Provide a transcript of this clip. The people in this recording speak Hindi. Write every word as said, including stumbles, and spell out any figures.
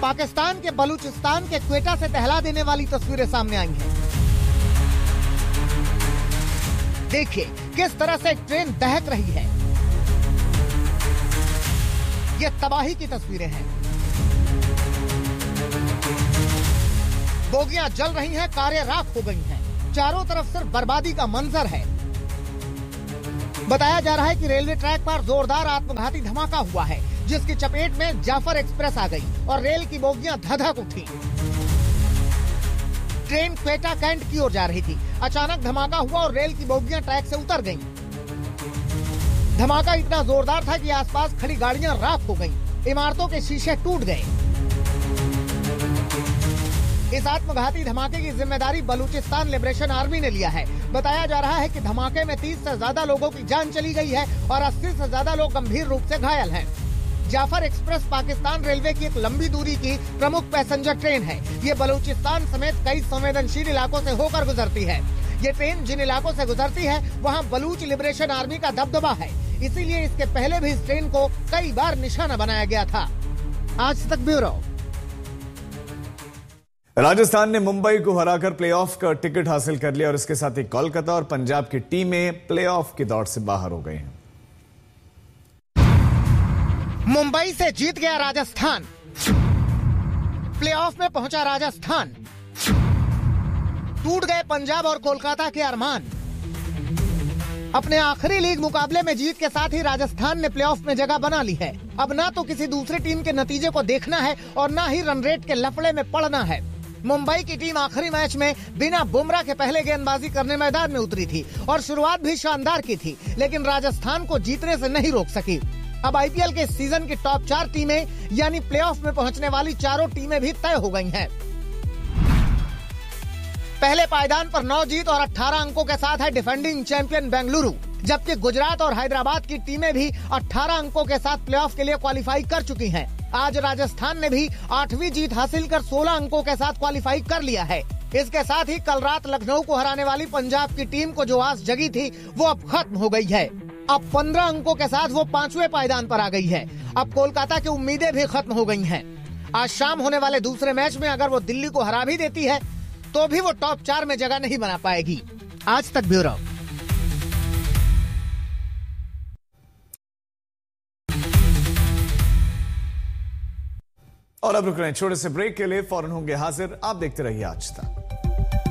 पाकिस्तान के बलूचिस्तान के क्वेटा से दहला देने वाली तस्वीरें सामने आई हैं। देखिए किस तरह से एक ट्रेन दहक रही है। ये तबाही की तस्वीरें हैं। बोगियां जल रही हैं, कारें राख हो गई हैं। चारों तरफ सिर्फ बर्बादी का मंजर है। बताया जा रहा है कि रेलवे ट्रैक पर जोरदार आत्मघाती धमाका हुआ है, जिसकी चपेट में जाफर एक्सप्रेस आ गई और रेल की बोगियां धधक उठी। ट्रेन क्वेटा कैंट की ओर जा रही थी। अचानक धमाका हुआ और रेल की बोगियां ट्रैक से उतर गईं। धमाका इतना जोरदार था कि आसपास खड़ी गाड़ियां राख हो गईं। इमारतों के शीशे टूट गए। इस आत्मघाती धमाके की जिम्मेदारी बलूचिस्तान लिबरेशन आर्मी ने लिया है। बताया जा रहा है कि धमाके में तीस से ज्यादा लोगों की जान चली गई है और अस्सी से ज्यादा लोग गंभीर रूप से घायल हैं। जाफर एक्सप्रेस पाकिस्तान रेलवे की एक लंबी दूरी की प्रमुख पैसेंजर ट्रेन है। ये बलूचिस्तान समेत कई संवेदनशील इलाकों से होकर गुजरती है। ये ट्रेन जिन इलाकों से गुजरती है वहाँ बलूच लिबरेशन आर्मी का दबदबा है, इसीलिए इसके पहले भी इस ट्रेन को कई बार निशाना बनाया गया था। आज तक ब्यूरो। राजस्थान ने मुंबई को हराकर प्लेऑफ का टिकट हासिल कर लिया और इसके साथ ही कोलकाता और पंजाब की टीमें प्लेऑफ की दौड़ से बाहर हो गई हैं। मुंबई से जीत गया राजस्थान। प्लेऑफ में पहुंचा राजस्थान। टूट गए पंजाब और कोलकाता के अरमान। अपने आखिरी लीग मुकाबले में जीत के साथ ही राजस्थान ने प्लेऑफ में जगह बना ली है। अब ना तो किसी दूसरी टीम के नतीजे को देखना है और ना ही रन रेट के लफड़े में पड़ना है। मुंबई की टीम आखिरी मैच में बिना बुमराह के पहले गेंदबाजी करने मैदान में उतरी थी और शुरुआत भी शानदार की थी, लेकिन राजस्थान को जीतने से नहीं रोक सकी। अब आईपीएल के सीजन की टॉप चार टीमें यानी प्लेऑफ में पहुंचने वाली चारों टीमें भी तय हो गई हैं। पहले पायदान पर नौ जीत और अठारह अंकों के साथ है डिफेंडिंग चैंपियन बेंगलुरु, जबकि गुजरात और हैदराबाद की टीमें भी अठारह अंकों के साथ प्लेऑफ के लिए क्वालिफाई कर चुकी हैं। आज राजस्थान ने भी आठवीं जीत हासिल कर सोलह अंकों के साथ क्वालिफाई कर लिया है। इसके साथ ही कल रात लखनऊ को हराने वाली पंजाब की टीम को जो आस जगी थी वो अब खत्म हो गई है। अब पंद्रह अंकों के साथ वो पांचवें पायदान पर आ गई है। अब कोलकाता की उम्मीदें भी खत्म हो गई हैं। आज शाम होने वाले दूसरे मैच में अगर वो दिल्ली को हरा भी देती है तो भी वो टॉप चार में जगह नहीं बना पाएगी। आज तक ब्यूरो। और अब रुक रहे हैं छोटे से ब्रेक के लिए, फौरन होंगे हाजिर। आप देखते रहिए आज तक।